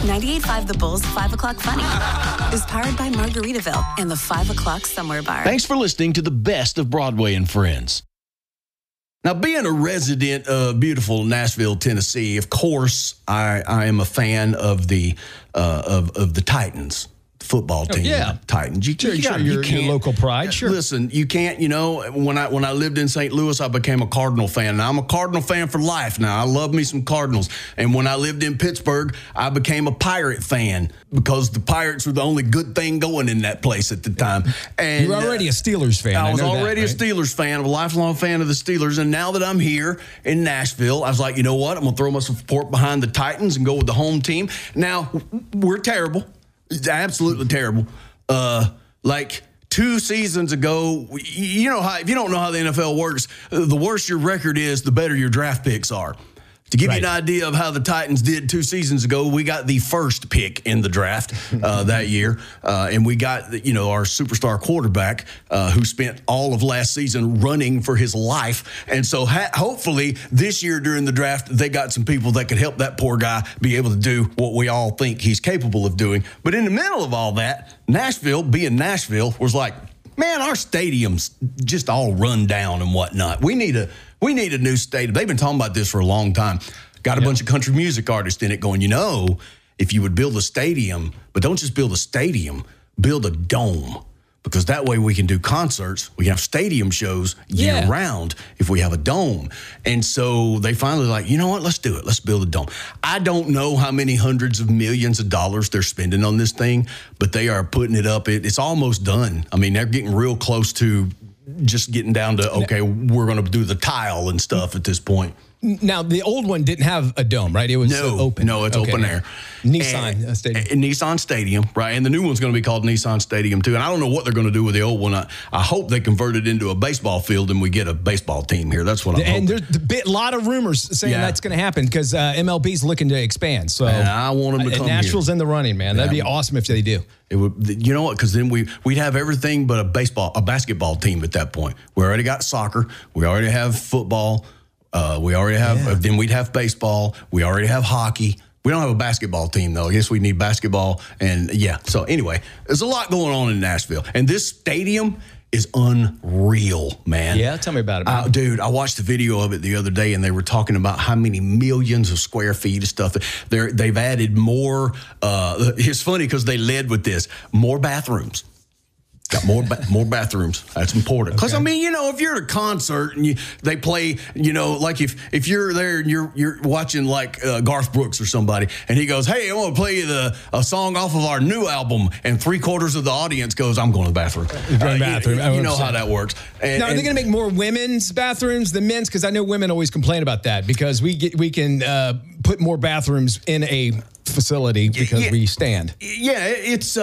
98.5 The Bull's 5 O'Clock Funny is powered by Margaritaville and the 5 O'Clock Somewhere Bar. Thanks for listening to the best of Broadway and Friends. Now, being a resident of beautiful Nashville, Tennessee, of course, I am a fan of the Titans. Football team, Titans. Your local pride, sure. Listen, you can't. When I lived in St. Louis, I became a Cardinal fan. Now I'm a Cardinal fan for life. Now I love me some Cardinals. And when I lived in Pittsburgh, I became a Pirate fan because the Pirates were the only good thing going in that place at the time. And you were already a Steelers fan. I was already a Steelers fan, a lifelong fan of the Steelers. And now that I'm here in Nashville, I was like, you know what? I'm gonna throw my support behind the Titans and go with the home team. Now we're terrible. It's absolutely terrible. Like 2 seasons ago, you know how, if you don't know how the NFL works, the worse your record is, the better your draft picks are. To give you an idea of how the Titans did 2 seasons ago, we got the first pick in the draft that year, and we got our superstar quarterback who spent all of last season running for his life. And so hopefully this year during the draft, they got some people that could help that poor guy be able to do what we all think he's capable of doing. But in the middle of all that, Nashville, being Nashville, was like, man, our stadium's just all run down and whatnot. We need a new stadium. They've been talking about this for a long time. Got a bunch of country music artists in it going, if you would build a stadium, but don't just build a stadium, build a dome. Because that way we can do concerts. We can have stadium shows year round if we have a dome. And so they finally like, you know what? Let's do it. Let's build a dome. I don't know how many hundreds of millions of dollars they're spending on this thing, but they are putting it up. It's almost done. I mean, they're getting real close to just getting down to, okay, we're going to do the tile and stuff at this point. Now, the old one didn't have a dome, right? It was open. No, it's open air. Nissan Stadium. Nissan Stadium, right? And the new one's going to be called Nissan Stadium, too. And I don't know what they're going to do with the old one. I hope they convert it into a baseball field and we get a baseball team here. That's what I'm hoping. And there's a lot of rumors saying that's going to happen because MLB's looking to expand. So and I want them to come Nashville's here. in the running, man. That'd be awesome if they do. It would, you know what? Because then we'd have everything but a basketball team at that point. We already got soccer. We already have football. We already have, then we'd have baseball. We already have hockey. We don't have a basketball team, though. I guess we need basketball. And, so anyway, there's a lot going on in Nashville. And this stadium is unreal, man. Yeah, tell me about it, man. Dude, I watched a video of it the other day, and they were talking about how many millions of square feet of stuff. They've added more. It's funny because they led with this. More bathrooms. Got more bathrooms. That's important. Because, if you're at a concert and they play, like if you're there and you're watching like Garth Brooks or somebody, and he goes, hey, I want to play you a song off of our new album, and 3/4 of the audience goes, I'm going to the bathroom. You know how that works. Now, are they going to make more women's bathrooms than men's? Because I know women always complain about that because we can put more bathrooms in a facility because we stand. Yeah, it's...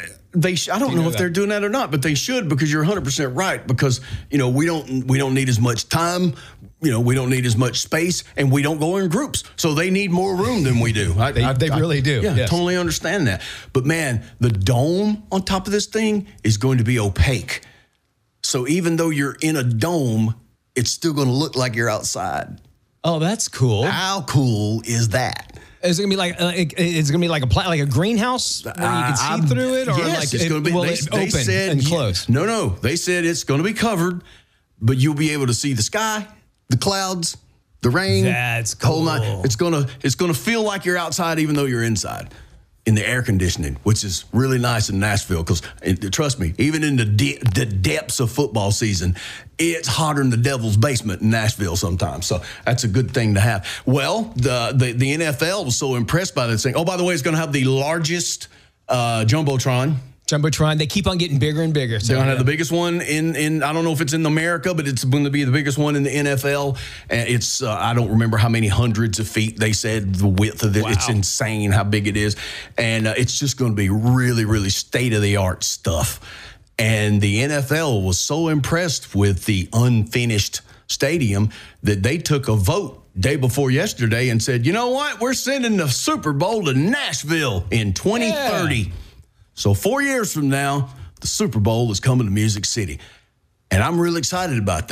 I don't know if they're doing that or not, but they should, because you're 100% right. Because we don't need as much time, we don't need as much space, and we don't go in groups, so they need more room than we do. They really do. Yeah, yes. Totally understand that. But man, the dome on top of this thing is going to be opaque. So even though you're in a dome, it's still going to look like you're outside. Oh, that's cool. How cool is that? Is it gonna be like a greenhouse where you can see through it, or yes, it's gonna be. They said and close? No. They said it's going to be covered, but you'll be able to see the sky, the clouds, the rain. That's cool. It's gonna feel like you're outside, even though you're inside, in the air conditioning, which is really nice in Nashville. Because trust me, even in the depths of football season, it's hotter than the devil's basement in Nashville sometimes. So that's a good thing to have. Well, the NFL was so impressed by that thing. Oh, by the way, it's going to have the largest Jumbotron. They keep on getting bigger and bigger. So they're going to have the biggest one in I don't know if it's in America, but it's going to be the biggest one in the NFL. And it's, I don't remember how many hundreds of feet they said the width of it. Wow. It's insane how big it is. And it's just going to be really, really state-of-the-art stuff. And the NFL was so impressed with the unfinished stadium that they took a vote day before yesterday and said, you know what? We're sending the Super Bowl to Nashville in 2030. Yeah. So 4 years from now, the Super Bowl is coming to Music City. And I'm really excited about that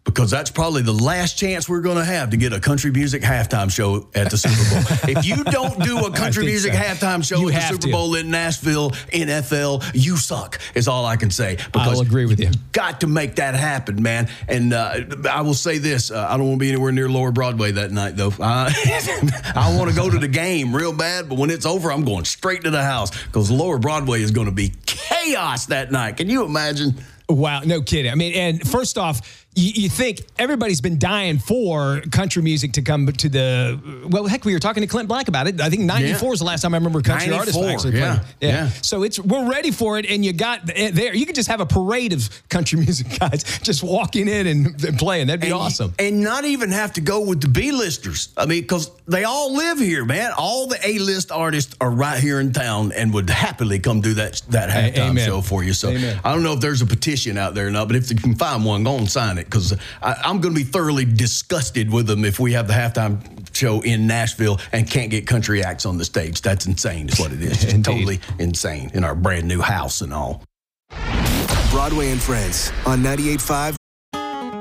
because that's probably the last chance we're going to have to get a country music halftime show at the Super Bowl. If you don't do a country music halftime show at the Super Bowl in Nashville, NFL, you suck, is all I can say. Because I'll agree with you. Got to make that happen, man. And I will say this, I don't want to be anywhere near Lower Broadway that night, though. I want to go to the game real bad, but when it's over, I'm going straight to the house because Lower Broadway is going to be chaos that night. Can you imagine? Wow, no kidding. I mean, and first off, you think everybody's been dying for country music to come to the, well, heck, we were talking to Clint Black about it. I think 94 is the last time I remember a country artist actually playing. Yeah. So we're ready for it, and you got there. You could just have a parade of country music guys just walking in and playing. That'd be awesome. And not even have to go with the B-listers. I mean, because they all live here, man. All the A-list artists are right here in town and would happily come do that halftime show for you. So I don't know if there's a petition out there or not, but if you can find one, go and sign it. Because I'm going to be thoroughly disgusted with them if we have the halftime show in Nashville and can't get country acts on the stage. That's insane is what it is. Just totally insane in our brand new house and all. Broadway and Friends on 98.5